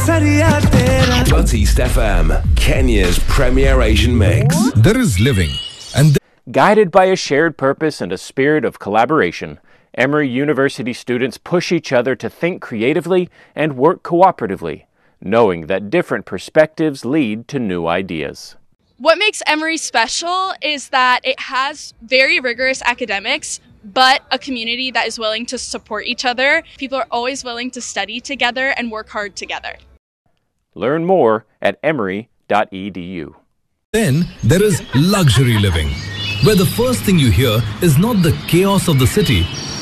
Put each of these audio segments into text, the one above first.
East FM, Kenya's premier Asian mix. There is living and guided by a shared purpose and a spirit of collaboration, Emory University students push each other to think creatively and work cooperatively, knowing that different perspectives lead to new ideas. What makes Emory special is that it has very rigorous academics, but a community that is willing to support each other. People are always willing to study together and work hard together. Learn more at emory.edu. Then there is luxury living, where the first thing you hear is not the chaos of the city,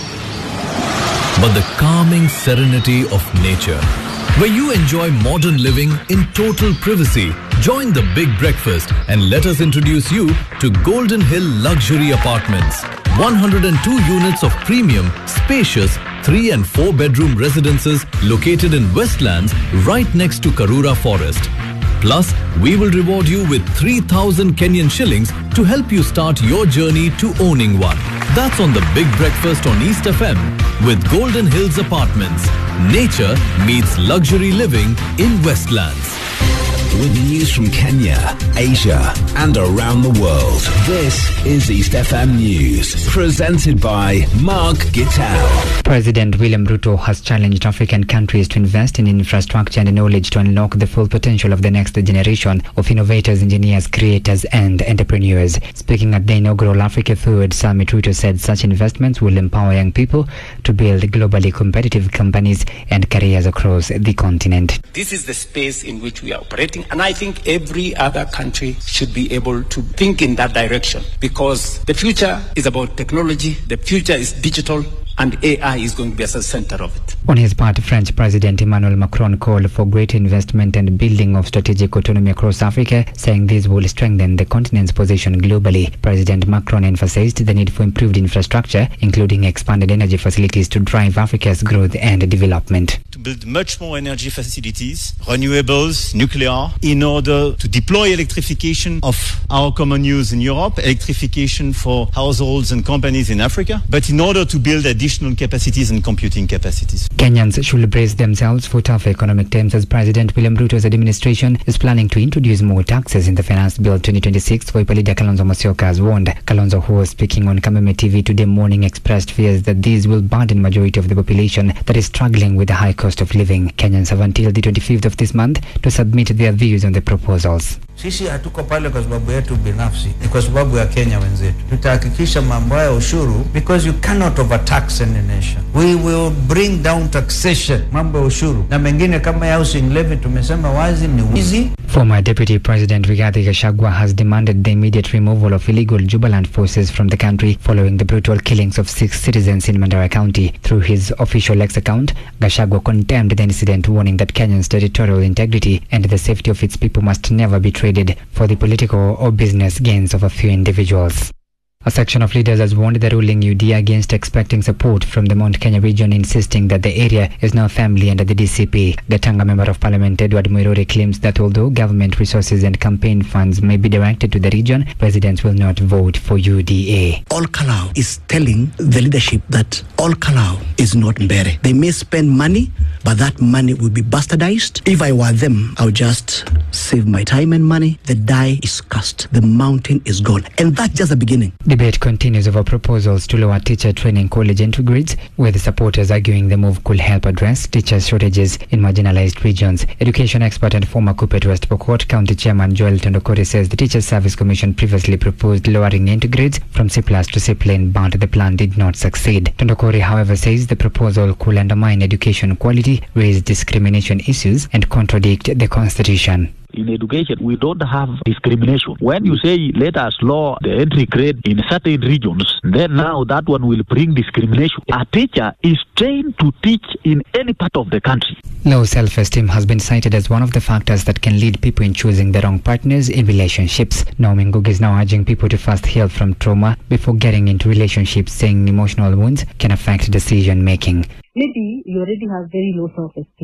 but the calming serenity of nature, where you enjoy modern living in total privacy. Join the big breakfast and let us introduce you to Golden Hill Luxury Apartments. 102 units of premium, spacious 3 and 4 bedroom residences located in Westlands right next to Karura Forest. Plus, we will reward you with 3,000 Kenyan shillings to help you start your journey to owning one. That's on the Big Breakfast on East FM with Golden Hills Apartments. Nature meets luxury living in Westlands. With news from Kenya, Asia, and around the world, this is East FM News, presented by Mark Gittal. President William Ruto has challenged African countries to invest in infrastructure and knowledge to unlock the full potential of the next generation of innovators, engineers, creators, and entrepreneurs. Speaking at the inaugural Africa Forward Summit, Ruto said such investments will empower young people to build globally competitive companies and careers across the continent. This is the space in which we are operating, and I think every other country should be able to think in that direction, because the future is about technology, the future is digital, and AI is going to be at the center of it. On his part, French President Emmanuel Macron called for greater investment and building of strategic autonomy across Africa, saying this will strengthen the continent's position globally. President Macron emphasized the need for improved infrastructure, including expanded energy facilities to drive Africa's growth and development. To build much more energy facilities, renewables, nuclear, in order to deploy electrification of our common use in Europe, electrification for households and companies in Africa, but in order to build additional capacities and computing capacities. Kenyans should brace themselves for tough economic times, as President William Ruto's administration is planning to introduce more taxes in the Finance Bill 2026, Wiper leader Kalonzo Musyoka has warned. Kalonzo, who was speaking on Kameme TV today morning, expressed fears that these will burden majority of the population that is struggling with the high cost of living. Kenyans have until the 25th of this month to submit their views on the proposals. Sisi hatuko pale kwa sababu yetu binafsi, ni kwa sababu ya Kenya wenzetu. Tutahakikisha mambo ya ushuru, because you cannot overtax any nation. We will bring down taxation, mambo ya ushuru. Na mengine kama ya housing levy tumesema wazi ni wizi. Former Deputy President Rigathi Gachagua has demanded the immediate removal of illegal Jubaland forces from the country following the brutal killings of 6 citizens in Mandera County. Through his official X account, Gachagua condemned the incident, warning that Kenya's territorial integrity and the safety of its people must never be traded for the political or business gains of a few individuals. A section of leaders has warned the ruling UDA against expecting support from the Mount Kenya region, insisting that the area is now family under the DCP. Gatanga Member of Parliament Edward Muiruri claims that although government resources and campaign funds may be directed to the region, residents will not vote for UDA. All Kalau is telling the leadership that All Kalau is not Mbere. They may spend money, but that money will be bastardized. If I were them, I would just save my time and money. The die is cast. The mountain is gone. And that's just the beginning. Debate continues over proposals to lower teacher training college entry grades, with supporters arguing the move could help address teacher shortages in marginalized regions. Education expert and former Kuppet West Pokot County Chairman Joel Tondokori says the Teachers Service Commission previously proposed lowering entry grades from C+ to C+, but the plan did not succeed. Tondokori, however, says the proposal could undermine education quality, raise discrimination issues, and contradict the Constitution. In education, we don't have discrimination. When you say let us lower the entry grade in certain regions, then now that one will bring discrimination. A teacher is trained to teach in any part of the country. Low self-esteem has been cited as one of the factors that can lead people in choosing the wrong partners in relationships. Naomi Ngugi is now urging people to first heal from trauma before getting into relationships, saying emotional wounds can affect decision making. Maybe you already have very low self-esteem.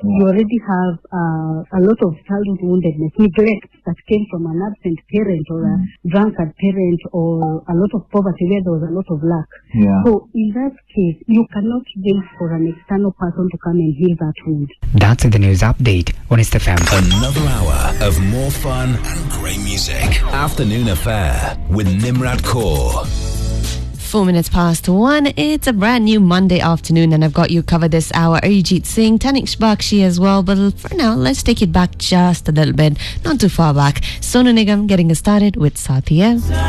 you already have a lot of childhood woundedness, neglect that came from an absent parent or a drunkard parent or a lot of poverty where there was a lot of lack. Yeah. So in that case, you cannot wait for an external person to come and heal that wound. That's the news update on East FM. Another hour of more fun and great music. Afternoon Affair with Nimrat Kaur. 4 minutes past 1. It's a brand new Monday afternoon and I've got you covered this hour. Arijit Singh, Tanishq Bakshi as well. But for now, let's take it back just a little bit. Not too far back. Sonu Nigam getting us started with Sathiya.